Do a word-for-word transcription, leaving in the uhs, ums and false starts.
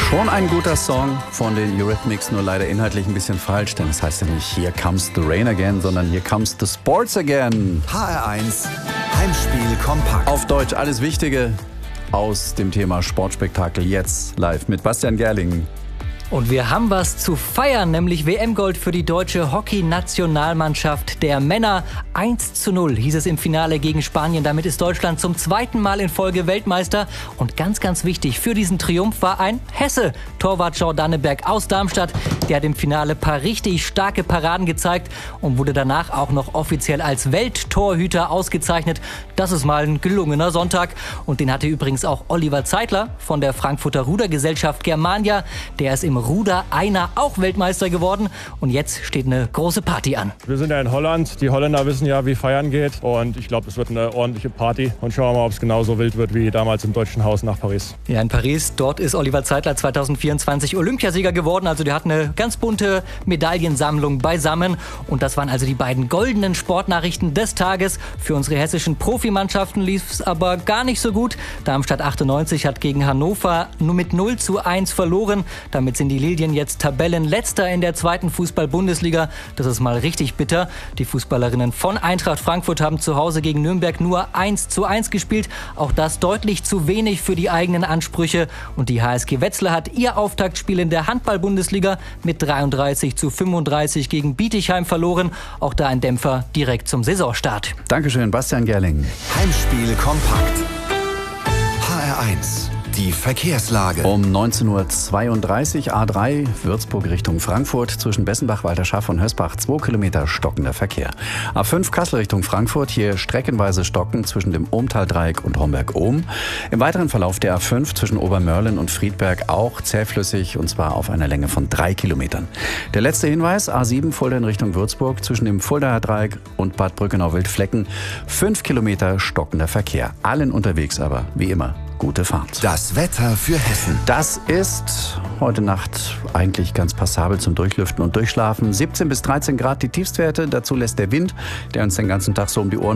Schon ein guter Song von den Eurythmics, nur leider inhaltlich ein bisschen falsch, denn es heißt ja nicht Here Comes the Rain Again, sondern Here Comes the Sports Again. H R eins Heimspiel kompakt. Auf Deutsch alles Wichtige aus dem Thema Sportspektakel jetzt live mit Bastian Gerling. Und wir haben was zu feiern, nämlich W M-Gold für die deutsche Hockey-Nationalmannschaft der Männer. eins zu null hieß es im Finale gegen Spanien. Damit ist Deutschland zum zweiten Mal in Folge Weltmeister. Und ganz, ganz wichtig für diesen Triumph war ein Hesse, Torwart Jordanneberg aus Darmstadt. Der hat im Finale ein paar richtig starke Paraden gezeigt und wurde danach auch noch offiziell als Welttorhüter ausgezeichnet. Das ist mal ein gelungener Sonntag. Und den hatte übrigens auch Oliver Zeitler von der Frankfurter Rudergesellschaft Germania. Der ist im Ruder einer auch Weltmeister geworden und jetzt steht eine große Party an. Wir sind ja in Holland, die Holländer wissen ja, wie feiern geht und ich glaube, es wird eine ordentliche Party und schauen wir mal, ob es genauso wild wird wie damals im Deutschen Haus nach Paris. Ja, in Paris, dort ist Oliver Zeitler zweitausendvierundzwanzig Olympiasieger geworden, also der hat eine ganz bunte Medaillensammlung beisammen und das waren also die beiden goldenen Sportnachrichten des Tages. Für unsere hessischen Profimannschaften lief es aber gar nicht so gut. Darmstadt achtundneunzig hat gegen Hannover nur mit null zu eins verloren, damit sind die Lilien jetzt Tabellenletzter in der zweiten Fußball-Bundesliga. Das ist mal richtig bitter. Die Fußballerinnen von Eintracht Frankfurt haben zu Hause gegen Nürnberg nur eins zu eins gespielt. Auch das deutlich zu wenig für die eigenen Ansprüche. Und die H S G Wetzlar hat ihr Auftaktspiel in der Handball-Bundesliga mit dreiunddreißig zu fünfunddreißig gegen Bietigheim verloren. Auch da ein Dämpfer direkt zum Saisonstart. Dankeschön, Bastian Gerling. Heimspiel kompakt. H R eins. Die Verkehrslage. Um neunzehn Uhr zweiunddreißig A drei Würzburg Richtung Frankfurt zwischen Bessenbach, Walterschaft und Hösbach zwei Kilometer stockender Verkehr. A fünf Kassel Richtung Frankfurt, hier streckenweise Stocken zwischen dem Ohmtal-Dreieck und Homberg-Ohm. Im weiteren Verlauf der A fünf zwischen Obermörlen und Friedberg auch zähflüssig und zwar auf einer Länge von drei Kilometern. Der letzte Hinweis, A sieben Fulda in Richtung Würzburg zwischen dem Fuldaer Dreieck und Bad Brückenau-Wildflecken. fünf Kilometer stockender Verkehr. Allen unterwegs aber, wie immer, gute Fahrt. Das Wetter für Hessen. Das ist heute Nacht eigentlich ganz passabel zum Durchlüften und Durchschlafen. siebzehn bis dreizehn Grad die Tiefstwerte. Dazu lässt der Wind, der uns den ganzen Tag so um die Ohren